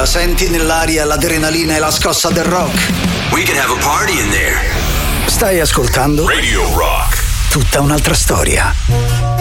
senti nell'aria l'adrenalina e la scossa del rock? We can have a party in there. Stai ascoltando Radio Rock. Tutta un'altra storia.